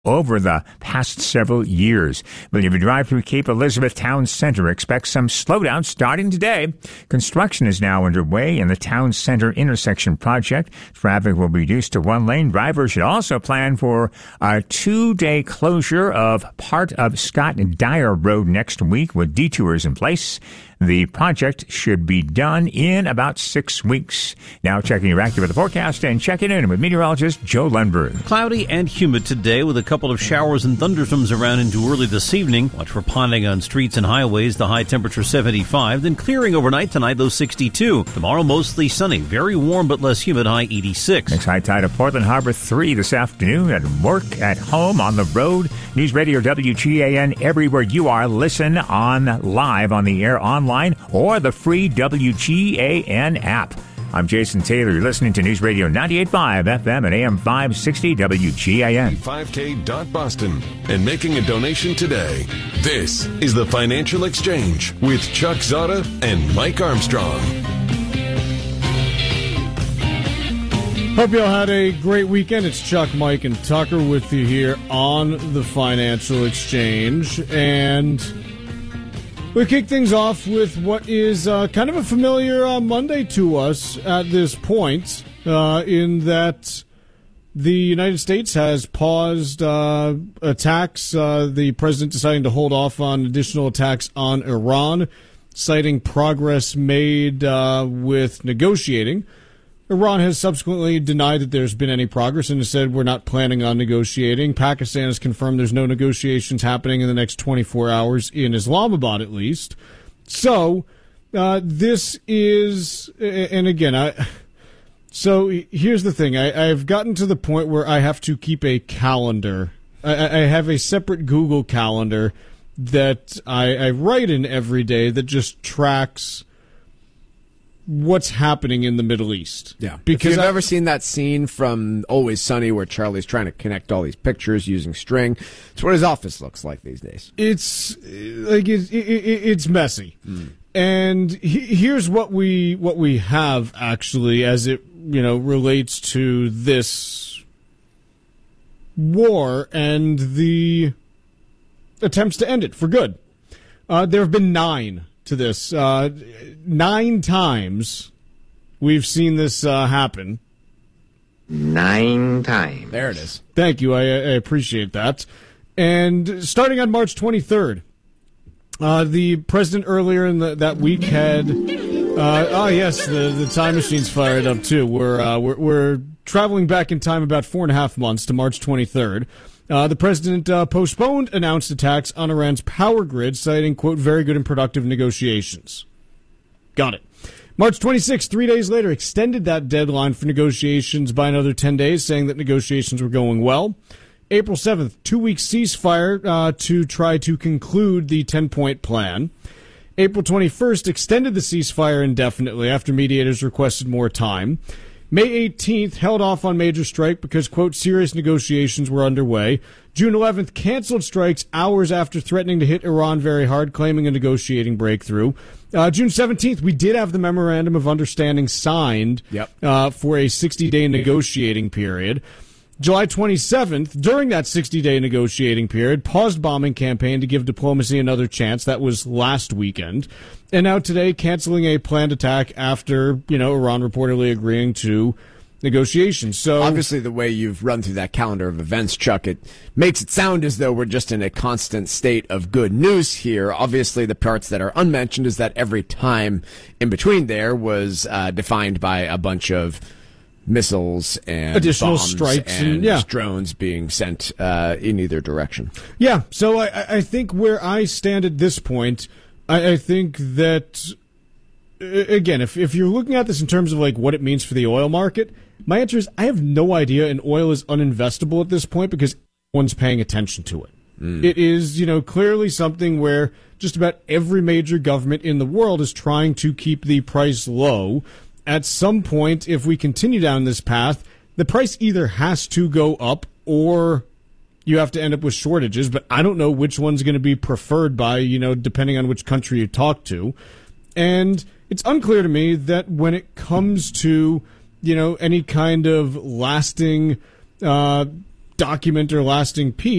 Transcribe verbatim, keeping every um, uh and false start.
over the past several years. But if you drive through Cape Elizabeth Town Center, expect some slowdown starting today. Construction is now underway in the Town Center intersection project. Traffic will be reduced to one lane. Drivers should also plan for a two-day closure of part of Scott Dyer Road next week with detours in place. The project should be done in about six weeks. Now checking your active weather forecast and checking in with meteorologist Joe Lundberg. Cloudy and humid today with a couple of showers and thunderstorms around into early this evening. Watch for ponding on streets and highways. The high temperature seventy-five. Then clearing overnight tonight, low sixty-two. Tomorrow mostly sunny. Very warm but less humid, high eighty-six. Next high tide of Portland Harbor three this afternoon. At work, at home, on the road. News Radio W G A N everywhere you are. Listen on live on the air online or the free W G A N app. I'm Jason Taylor. You're listening to News Radio ninety-eight point five F M and A M five sixty W G A N. five K dot Boston and making a donation today. This is the Financial Exchange with Chuck Zada and Mike Armstrong. Hope you all had a great weekend. It's Chuck, Mike, and Tucker with you here on the Financial Exchange. And we kick things off with what is uh, kind of a familiar uh, Monday to us at this point, uh, in that the United States has paused uh, attacks, uh, the president deciding to hold off on additional attacks on Iran, citing progress made uh, with negotiating. Iran has subsequently denied that there's been any progress and has said we're not planning on negotiating. Pakistan has confirmed there's no negotiations happening in the next twenty-four hours in Islamabad, at least. So uh, this is, and again, I. So here's the thing. I, I've gotten to the point where I have to keep a calendar. I, I have a separate Google calendar that I, I write in every day that just tracks what's happening in the Middle East. Yeah. Because if you've I, ever seen that scene from Always Sunny where Charlie's trying to connect all these pictures using string, it's what his office looks like these days. It's like it, it, it's messy. Mm. And he, here's what we what we have actually as it, you know, relates to this war and the attempts to end it for good. Uh, there have been nine to this. Uh, nine times we've seen this uh, happen. Nine times. There it is. Thank you. I, I appreciate that. And starting on March twenty-third, uh, the president earlier in the, that week had... Uh, oh, yes, the, the time machine's fired up, too. We're, uh, we're, we're traveling back in time about four and a half months to March twenty-third. Uh, the president uh, postponed announced attacks on Iran's power grid, citing, quote, very good and productive negotiations. Got it. March twenty-sixth, three days later, extended that deadline for negotiations by another ten days, saying that negotiations were going well. April seventh, two-week ceasefire uh, to try to conclude the ten-point plan. April twenty-first, extended the ceasefire indefinitely after mediators requested more time. May eighteenth, held off on major strike because, quote, serious negotiations were underway. June eleventh, canceled strikes hours after threatening to hit Iran very hard, claiming a negotiating breakthrough. Uh, June seventeenth, we did have the Memorandum of Understanding signed yep. uh, for a sixty-day negotiating period. July twenty-seventh, during that sixty-day negotiating period, paused bombing campaign to give diplomacy another chance. That was last weekend. And now today, canceling a planned attack after, you know, Iran reportedly agreeing to negotiations. So obviously, the way you've run through that calendar of events, Chuck, it makes it sound as though we're just in a constant state of good news here. Obviously, the parts that are unmentioned is that every time in between there was uh, defined by a bunch of missiles and additional bombs strikes and, and yeah. drones being sent uh, in either direction. Yeah, so I, I think where I stand at this point, I, I think that, again, if, if you're looking at this in terms of like what it means for the oil market, my answer is I have no idea, and oil is uninvestable at this point because everyone's paying attention to it. Mm. It is, you know, clearly something where just about every major government in the world is trying to keep the price low. At some point, if we continue down this path, the price either has to go up or you have to end up with shortages, but I don't know which one's going to be preferred by, you know, depending on which country you talk to. And it's unclear to me that when it comes to, you know, any kind of lasting uh, document or lasting peace,